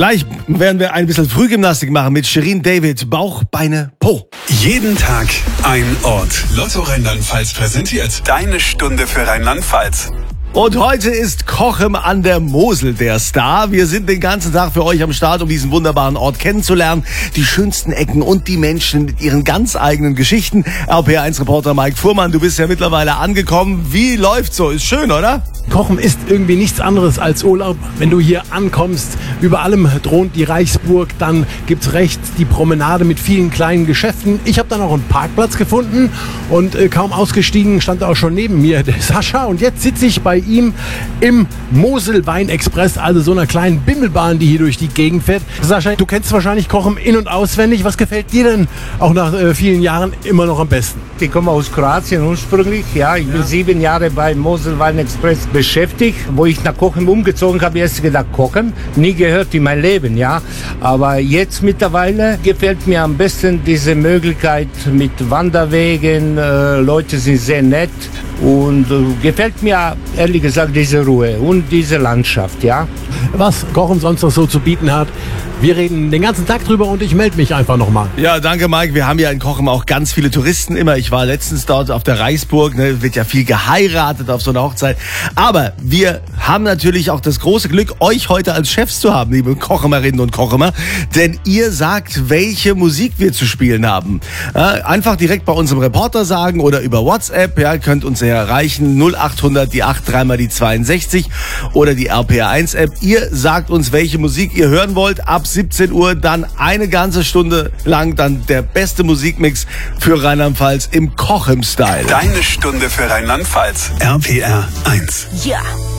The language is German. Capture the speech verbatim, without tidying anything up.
Gleich werden wir ein bisschen Frühgymnastik machen mit Shirin David. Bauch, Beine, Po. Jeden Tag ein Ort. Lotto Rheinland-Pfalz präsentiert deine Stunde für Rheinland-Pfalz. Und heute ist Cochem an der Mosel der Star. Wir sind den ganzen Tag für euch am Start, um diesen wunderbaren Ort kennenzulernen. Die schönsten Ecken und die Menschen mit ihren ganz eigenen Geschichten. R P R eins Reporter Mike Fuhrmann, du bist ja mittlerweile angekommen. Wie läuft's so? Ist schön, oder? Cochem ist irgendwie nichts anderes als Urlaub. Wenn du hier ankommst, über allem thront die Reichsburg, dann gibt's rechts die Promenade mit vielen kleinen Geschäften. Ich habe dann auch einen Parkplatz gefunden und äh, kaum ausgestiegen stand auch schon neben mir der Sascha. Und jetzt sitze ich bei ihm im Mosel-Wein-Express, also so einer kleinen Bimmelbahn, die hier durch die Gegend fährt. Sascha, du kennst wahrscheinlich Cochem in- und auswendig. Was gefällt dir denn auch nach äh, vielen Jahren immer noch am besten? Ich komme aus Kroatien ursprünglich. Ja, ich bin ja. sieben Jahre beim Mosel-Wein-Express beschäftigt. Wo ich nach Cochem umgezogen habe, erst gedacht, Cochem, nie gehört in mein Leben, ja. Aber jetzt mittlerweile gefällt mir am besten diese Möglichkeit mit Wanderwegen. Äh, Leute sind sehr nett und äh, gefällt mir ehrlich gesagt diese Ruhe und diese Landschaft, ja. Was Cochem sonst noch so zu bieten hat, wir reden den ganzen Tag drüber und ich melde mich einfach nochmal. Ja, danke Mike. Wir haben ja in Cochem auch ganz viele Touristen immer. Ich war letztens dort auf der Reichsburg, ne, wird ja viel geheiratet auf so einer Hochzeit. Aber wir haben natürlich auch das große Glück, euch heute als Chefs zu haben, liebe Cochemerinnen und Cochemer. Denn ihr sagt, welche Musik wir zu spielen haben. Ja, einfach direkt bei unserem Reporter sagen oder über WhatsApp. Ja, könnt uns ja erreichen. null achthundert, die acht, dreimal die zweiundsechzig oder die R P R eins App. Ihr sagt uns, welche Musik ihr hören wollt. Ab siebzehn Uhr dann eine ganze Stunde lang dann der beste Musikmix für Rheinland-Pfalz im Cochem-Style. Deine Stunde für Rheinland-Pfalz. R P R eins. Ja.